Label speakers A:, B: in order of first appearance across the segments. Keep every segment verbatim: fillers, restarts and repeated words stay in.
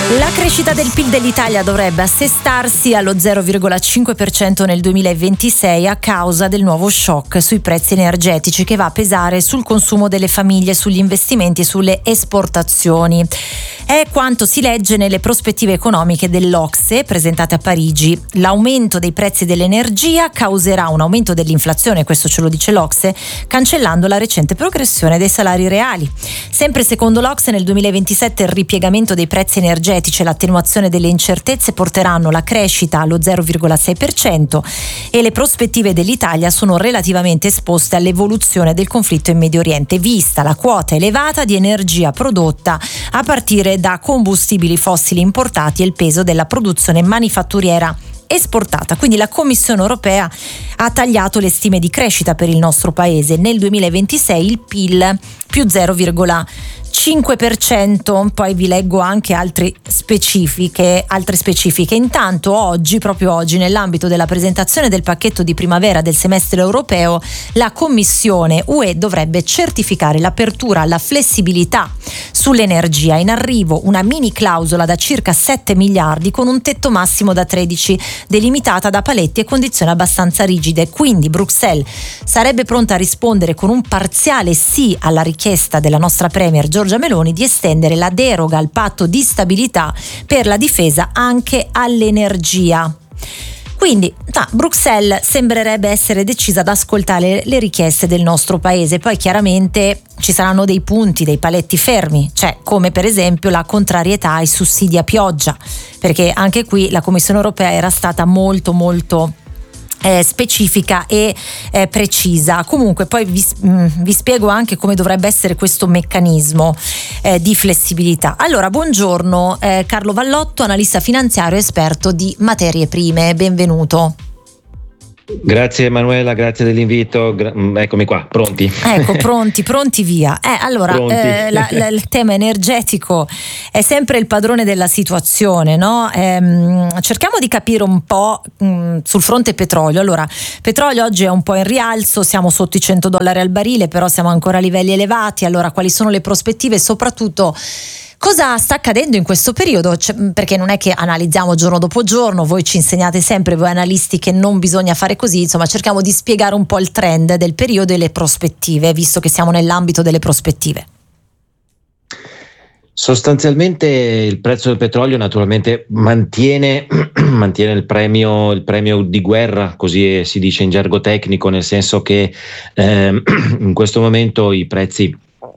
A: La crescita del P I L dell'Italia dovrebbe assestarsi allo zero virgola cinque per cento nel duemilaventisei a causa del nuovo shock sui prezzi energetici che va a pesare sul consumo delle famiglie, sugli investimenti e sulle esportazioni. È quanto si legge nelle prospettive economiche dell'Ocse presentate a Parigi. L'aumento dei prezzi dell'energia causerà un aumento dell'inflazione, questo ce lo dice l'Ocse, cancellando la recente progressione dei salari reali. Sempre secondo l'Ocse, nel duemilaventisette il ripiegamento dei prezzi energetici e l'attenuazione delle incertezze porteranno la crescita allo zero virgola sei per cento e le prospettive dell'Italia sono relativamente esposte all'evoluzione del conflitto in Medio Oriente, vista la quota elevata di energia prodotta a partire da combustibili fossili importati e il peso della produzione manifatturiera esportata. Quindi la Commissione europea ha tagliato le stime di crescita per il nostro paese. Nel duemilaventisei il P I L più zero virgola cinque per cento. Poi vi leggo anche altre specifiche, altre specifiche. Intanto oggi, proprio oggi, nell'ambito della presentazione del pacchetto di primavera del semestre europeo, la Commissione U E dovrebbe certificare l'apertura alla flessibilità sull'energia. In arrivo una mini clausola da circa sette miliardi con un tetto massimo da tredici, delimitata da paletti e condizioni abbastanza rigide. Quindi Bruxelles sarebbe pronta a rispondere con un parziale sì alla richiesta della nostra Premier Giorgia Meloni di estendere la deroga al patto di stabilità per la difesa anche all'energia. Quindi ah, Bruxelles sembrerebbe essere decisa ad ascoltare le richieste del nostro paese. Poi chiaramente ci saranno dei punti, dei paletti fermi, cioè come per esempio la contrarietà ai sussidi a pioggia, perché anche qui la Commissione europea era stata molto molto Eh, specifica e eh, precisa. Comunque poi vi, mh, vi spiego anche come dovrebbe essere questo meccanismo eh, di flessibilità. Allora, buongiorno eh, Carlo Vallotto, analista finanziario esperto di materie prime, benvenuto.
B: Grazie Emanuela, grazie dell'invito. Gra- eccomi qua, pronti.
A: Ecco, pronti, pronti via. Eh, allora, eh, la, la, il tema energetico è sempre il padrone della situazione, no? Ehm, cerchiamo di capire un po' mh, sul fronte petrolio. Allora, petrolio oggi è un po' in rialzo, siamo sotto i cento dollari al barile, però siamo ancora a livelli elevati. Allora, quali sono le prospettive e soprattutto cosa sta accadendo in questo periodo? Cioè, perché non è che analizziamo giorno dopo giorno, voi ci insegnate sempre, voi analisti, che non bisogna fare così, insomma cerchiamo di spiegare un po' il trend del periodo e le prospettive, visto che siamo nell'ambito delle prospettive.
B: Sostanzialmente il prezzo del petrolio naturalmente mantiene, mantiene il premio, il premio di guerra, così si dice in gergo tecnico, nel senso che eh, in questo momento i prezzi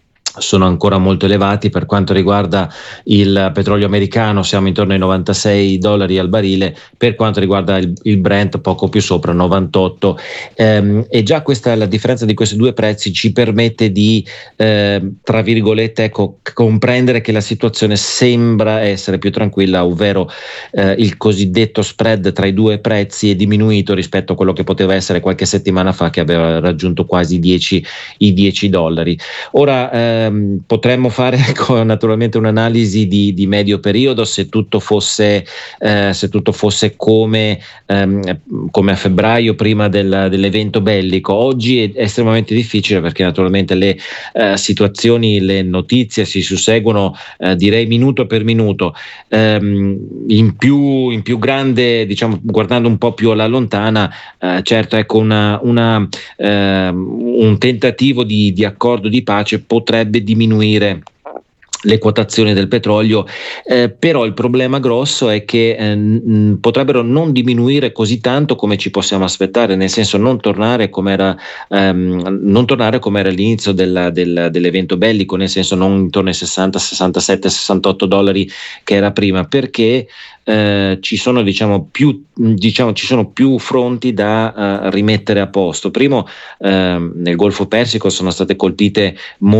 B: sono ancora molto elevati. Per quanto riguarda il petrolio americano siamo intorno ai novantasei dollari al barile, per quanto riguarda il, il Brent poco più sopra, novantotto, ehm, e già questa, la differenza di questi due prezzi ci permette di eh, tra virgolette ecco, comprendere che la situazione sembra essere più tranquilla, ovvero eh, il cosiddetto spread tra i due prezzi è diminuito rispetto a quello che poteva essere qualche settimana fa, che aveva raggiunto quasi dieci, i dieci dollari. Ora eh, potremmo fare ecco, naturalmente un'analisi di, di medio periodo se tutto fosse, eh, se tutto fosse come, ehm, come a febbraio prima del, dell'evento bellico. Oggi è estremamente difficile perché naturalmente le eh, situazioni, le notizie si susseguono eh, direi minuto per minuto, ehm, in più, in più grande, diciamo, guardando un po' più alla lontana, eh, certo ecco una, una, eh, un tentativo di, di accordo di pace potrebbe diminuire le quotazioni del petrolio, eh, però il problema grosso è che eh, n- potrebbero non diminuire così tanto come ci possiamo aspettare, nel senso non tornare come era ehm, non tornare come era all'inizio della, del, dell'evento bellico, nel senso non intorno ai sessanta, sessantasette, sessantotto dollari che era prima, perché eh, ci sono diciamo più diciamo ci sono più fronti da uh, rimettere a posto. Primo, eh, nel Golfo Persico sono state colpite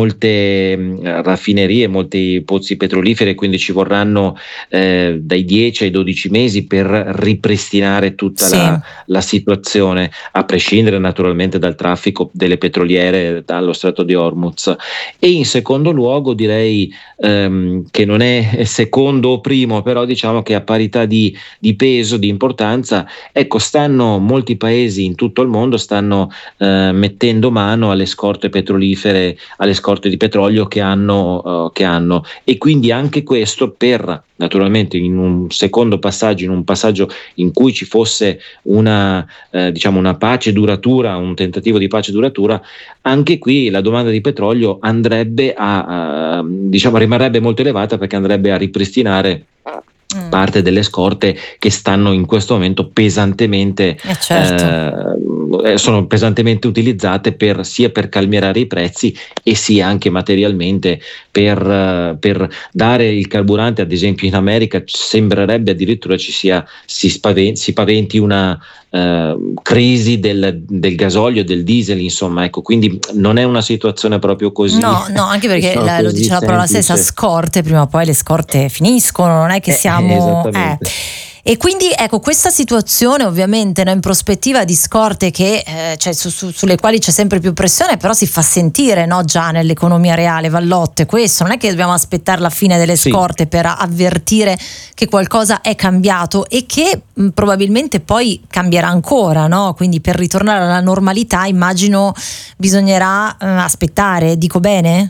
B: molte mh, raffinerie, molti pozzi petroliferi, quindi ci vorranno eh, dai dieci ai dodici mesi per ripristinare tutta sì. la, la situazione, a prescindere naturalmente dal traffico delle petroliere dallo Stretto di Hormuz. E in secondo luogo direi ehm, che non è secondo o primo, però diciamo che appare parità di, di peso, di importanza, ecco, stanno molti paesi in tutto il mondo stanno eh, mettendo mano alle scorte petrolifere, alle scorte di petrolio che hanno, uh, che hanno e quindi anche questo per, naturalmente, in un secondo passaggio, in un passaggio in cui ci fosse una, eh, diciamo una pace duratura, un tentativo di pace duratura, anche qui la domanda di petrolio andrebbe a, a diciamo rimarrebbe molto elevata, perché andrebbe a ripristinare mm. parte delle scorte che stanno in questo momento pesantemente
A: eh certo.
B: eh, sono pesantemente utilizzate per, sia per calmierare i prezzi e sia anche materialmente per, per dare il carburante. Ad esempio in America sembrerebbe addirittura ci sia si, spaventi, si paventi una Uh, crisi del, del gasolio, del diesel, insomma, ecco, quindi non è una situazione proprio così.
A: No, no, anche perché la, lo dice la parola stessa, scorte, prima o poi le scorte finiscono, non è che siamo
B: eh, esattamente.
A: Eh. E quindi ecco, questa situazione ovviamente, no, in prospettiva di scorte che eh, cioè, su, su, sulle quali c'è sempre più pressione, però si fa sentire, no, già nell'economia reale. Vallotte, questo non è che dobbiamo aspettare la fine delle
B: sì.
A: scorte per avvertire che qualcosa è cambiato e che mh, probabilmente poi cambierà ancora, no? Quindi per ritornare alla normalità immagino bisognerà eh, aspettare, dico bene?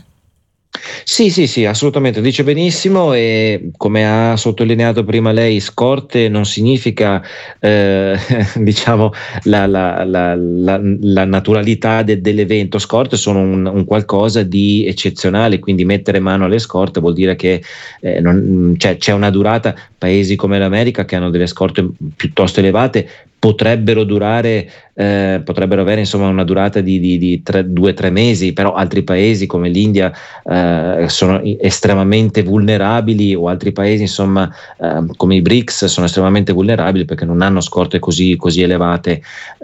B: Sì, sì, sì, assolutamente, dice benissimo, e come ha sottolineato prima lei, scorte non significa eh, diciamo la, la, la, la, la naturalità de, dell'evento. Scorte sono un, un qualcosa di eccezionale, quindi mettere mano alle scorte vuol dire che eh, non, cioè, c'è una durata. Paesi come l'America, che hanno delle scorte piuttosto elevate, potrebbero durare eh, potrebbero avere insomma una durata di, di, di tre, due tre mesi, però altri paesi come l'India eh, sono estremamente vulnerabili, o altri paesi insomma eh, come i B R I C S sono estremamente vulnerabili perché non hanno scorte così, così elevate.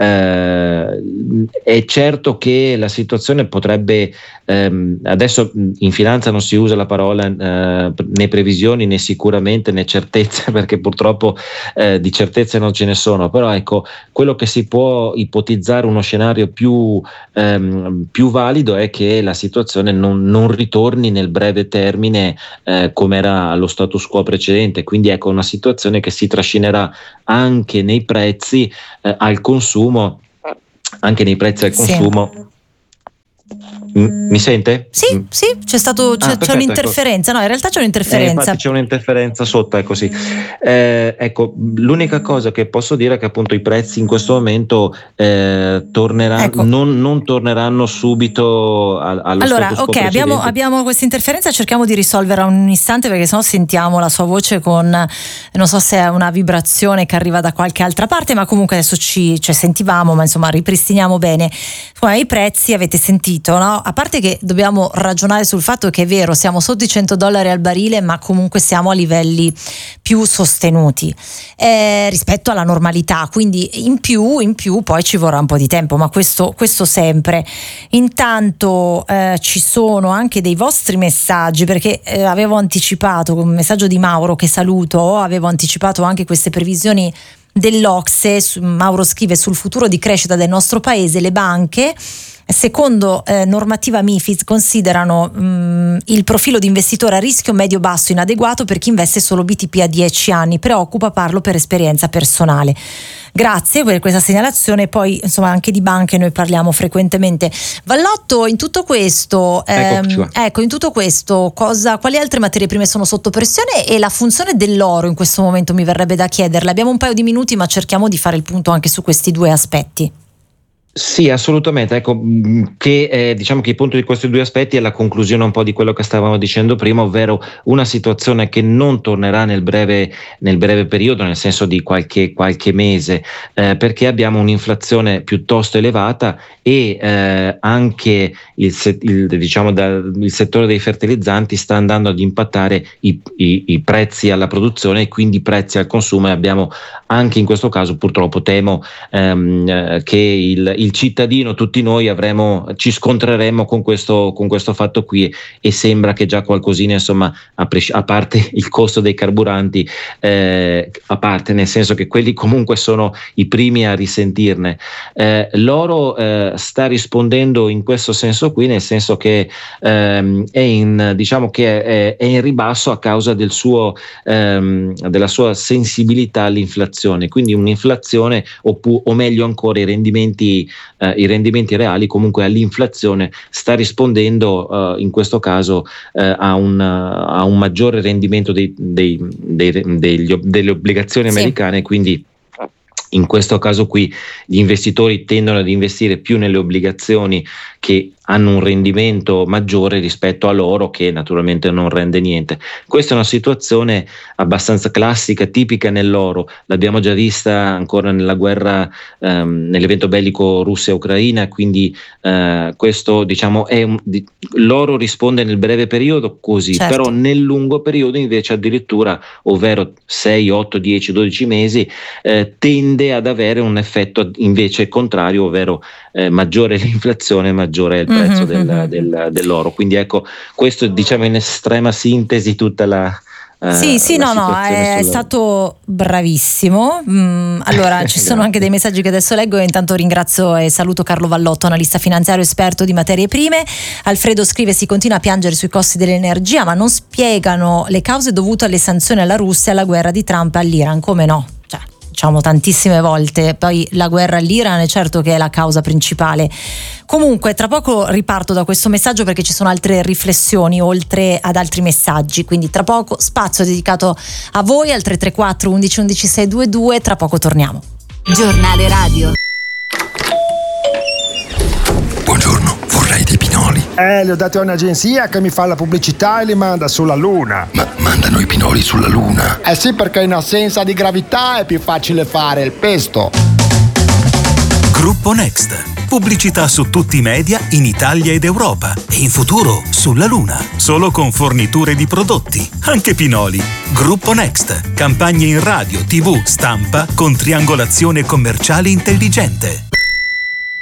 B: Eh, è certo che la situazione potrebbe ehm, adesso in finanza non si usa la parola eh, né previsioni né sicuramente né certezze, perché purtroppo eh, di certezze non ce ne sono, però ecco, quello che si può ipotizzare, uno scenario più, ehm, più valido, è che la situazione non, non ritorni nel breve termine eh, come era allo status quo precedente, quindi ecco una situazione che si trascinerà anche nei prezzi eh, al consumo, anche nei prezzi al consumo. Sì. Mi sente?
A: Sì, sì, c'è stato c'è, ah, perfetto, c'è un'interferenza, ecco. No, in realtà c'è un'interferenza.
B: Eh, infatti c'è un'interferenza sotto, è così. Eh, ecco, l'unica cosa che posso dire è che appunto i prezzi in questo momento eh, torneranno, ecco. non, non torneranno subito a, allo
A: allora,
B: status quo
A: ok, abbiamo, abbiamo questa interferenza, cerchiamo di risolverla un istante, perché sennò sentiamo la sua voce con, non so se è una vibrazione che arriva da qualche altra parte, ma comunque adesso ci cioè, sentivamo, ma insomma ripristiniamo bene. Poi i prezzi avete sentito, no? A parte che dobbiamo ragionare sul fatto che è vero, siamo sotto i cento dollari al barile, ma comunque siamo a livelli più sostenuti eh, rispetto alla normalità, quindi in più, in più poi ci vorrà un po' di tempo, ma questo, questo sempre. Intanto eh, ci sono anche dei vostri messaggi, perché eh, avevo anticipato un messaggio di Mauro, che saluto, avevo anticipato anche queste previsioni dell'Ocse. Mauro scrive: sul futuro di crescita del nostro paese le banche, secondo eh, normativa MiFID, considerano mh, il profilo di investitore a rischio medio-basso inadeguato per chi investe solo B T P a dieci anni. Preoccupa, parlo per esperienza personale. Grazie per questa segnalazione. Poi insomma anche di banche noi parliamo frequentemente. Vallotto, in tutto questo ehm, ecco in tutto questo cosa, quali altre materie prime sono sotto pressione, e la funzione dell'oro in questo momento mi verrebbe da chiederle. Abbiamo un paio di minuti, ma cerchiamo di fare il punto anche su questi due aspetti.
B: Sì, assolutamente. Ecco, che eh, diciamo che il punto di questi due aspetti è la conclusione un po' di quello che stavamo dicendo prima, ovvero una situazione che non tornerà nel breve, nel breve periodo, nel senso di qualche, qualche mese, eh, perché abbiamo un'inflazione piuttosto elevata e eh, anche il, il, diciamo da, il settore dei fertilizzanti sta andando ad impattare i, i, i prezzi alla produzione e quindi i prezzi al consumo, e abbiamo anche in questo caso, purtroppo temo ehm, che il il cittadino, tutti noi avremo, ci scontreremo con questo, con questo fatto qui, e sembra che già qualcosina, insomma, a, pres- a parte il costo dei carburanti, eh, a parte nel senso che quelli comunque sono i primi a risentirne, eh, l'oro eh, sta rispondendo in questo senso qui, nel senso che ehm, è in, diciamo che è, è in ribasso a causa del suo, ehm, della sua sensibilità all'inflazione, quindi un'inflazione o, pu- o meglio ancora i rendimenti, eh, i rendimenti reali comunque all'inflazione sta rispondendo eh, in questo caso eh, a, un, a un maggiore rendimento dei, dei, dei, degli, delle obbligazioni americane, sì. Quindi in questo caso qui gli investitori tendono ad investire più nelle obbligazioni che hanno un rendimento maggiore rispetto all'oro, che naturalmente non rende niente. Questa è una situazione abbastanza classica, tipica nell'oro, l'abbiamo già vista ancora nella guerra, ehm, nell'evento bellico Russia-Ucraina, quindi eh, questo diciamo è un, di, l'oro risponde nel breve periodo così, certo. Però nel lungo periodo invece addirittura, ovvero sei, otto, dieci, dodici mesi, eh, tende ad avere un effetto invece contrario, ovvero eh, maggiore l'inflazione, maggiore il prezzo mm-hmm. del, del, dell'oro. Quindi ecco, questo diciamo in estrema sintesi tutta la uh,
A: sì sì
B: la
A: no no è sulla... stato bravissimo. mm, allora ci sono anche dei messaggi che adesso leggo, e intanto ringrazio e saluto Carlo Vallotto, analista finanziario esperto di materie prime. Alfredo scrive: si continua a piangere sui costi dell'energia, ma non spiegano le cause dovute alle sanzioni alla Russia e alla guerra di Trump all'Iran. Come no? Cioè, diciamo tantissime volte, poi la guerra all'Iran è certo che è la causa principale. Comunque tra poco riparto da questo messaggio perché ci sono altre riflessioni oltre ad altri messaggi, quindi tra poco spazio dedicato a voi al tre tre quattro undici undici seicentoventidue. Tra poco torniamo.
C: Giornale radio.
D: Buongiorno, vorrei dei pinoli.
E: Eh, li ho dati a un'agenzia che mi fa la pubblicità e li manda sulla Luna.
D: Ma mandano i pinoli sulla Luna?
E: Eh sì, perché in assenza di gravità è più facile fare il pesto.
F: Gruppo Next. Pubblicità su tutti i media in Italia ed Europa e in futuro sulla Luna. Solo con forniture di prodotti, anche pinoli. Gruppo Next. Campagne in radio, tivù, stampa con triangolazione commerciale intelligente.